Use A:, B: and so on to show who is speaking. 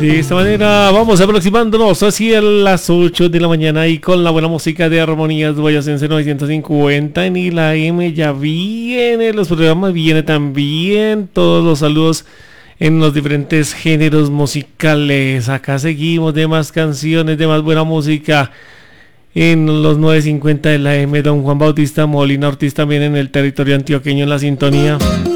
A: De esta manera vamos aproximándonos hacia las 8 de la mañana y con la buena música de Armonías Boyacense 950 en la AM ya viene los programas, viene también todos los saludos en los diferentes géneros musicales. Acá seguimos de más canciones, de más buena música en los 950 de la AM. Don Juan Bautista Molina Ortiz también en el territorio antioqueño en la sintonía.